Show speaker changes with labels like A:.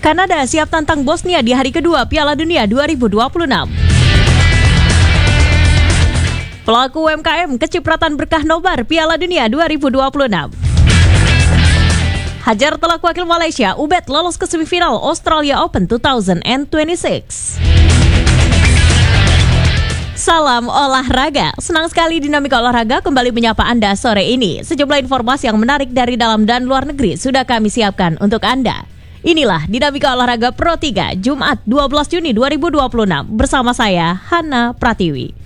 A: Kanada siap tantang Bosnia di hari kedua Piala Dunia 2026. Pelaku UMKM kecipratan berkah nobar Piala Dunia 2026. Hajar telak wakil Malaysia, Ubed lolos ke semifinal Australia Open 2026. Salam olahraga, senang sekali Dinamika Olahraga kembali menyapa Anda sore ini. Sejumlah informasi yang menarik dari dalam dan luar negeri sudah kami siapkan untuk Anda. Inilah Dinamika Olahraga Pro 3, Jumat 12 Juni 2026 bersama saya, Hana Pratiwi.